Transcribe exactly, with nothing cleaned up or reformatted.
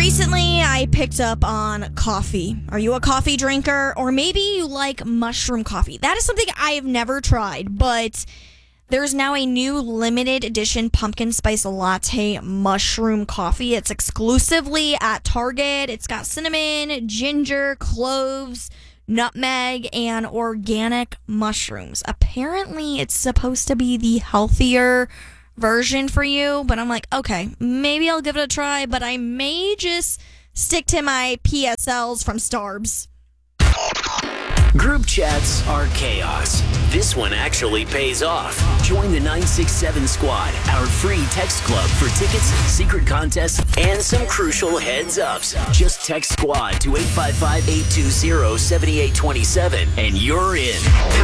Recently, I picked up on coffee. Are you a coffee drinker? Or maybe you like mushroom coffee. That is something I have never tried, but there's now a new limited edition pumpkin spice latte mushroom coffee. It's exclusively at Target. It's got cinnamon, ginger, cloves, nutmeg, and organic mushrooms. Apparently, it's supposed to be the healthier version for you, but I'm like, okay, maybe I'll give it a try, but I may just stick to my P S Ls from Starbs. Group chats are chaos. This one actually pays off. Join the nine six seven Squad, our free text club for tickets, secret contests, and some crucial heads-ups. Just text SQUAD to eight five five, eight two zero, seven eight two seven and you're in.